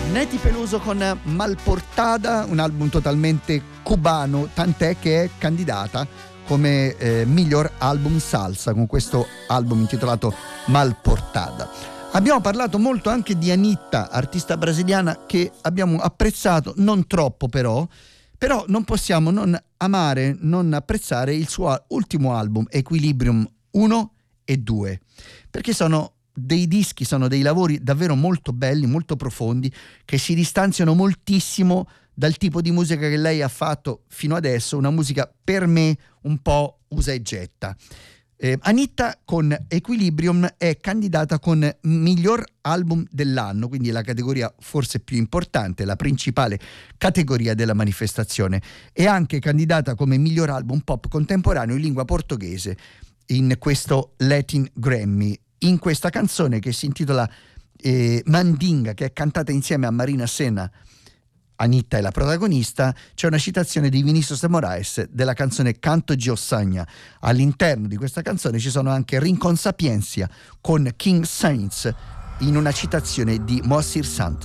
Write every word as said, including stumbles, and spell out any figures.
Nati Peluso con Malportada, un album totalmente cubano, tant'è che è candidata come eh, miglior album salsa con questo album intitolato Malportada. Abbiamo parlato molto anche di Anitta, artista brasiliana che abbiamo apprezzato, non troppo però, però non possiamo non amare, non apprezzare il suo ultimo album, Equilibrium uno e due, perché sono dei dischi, sono dei lavori davvero molto belli, molto profondi, che si distanziano moltissimo dal tipo di musica che lei ha fatto fino adesso, una musica per me un po' usa e getta. Eh, Anitta con Equilibrium è candidata con miglior album dell'anno, quindi la categoria forse più importante, la principale categoria della manifestazione. È anche candidata come miglior album pop contemporaneo in lingua portoghese in questo Latin Grammy. In questa canzone che si intitola eh, Mandinga, che è cantata insieme a Marina Senna, Anitta è la protagonista, c'è una citazione di Vinicius de Moraes della canzone Canto de Ossanha. All'interno di questa canzone ci sono anche Rincon Sapiência con King Saints in una citazione di Moacir Santos.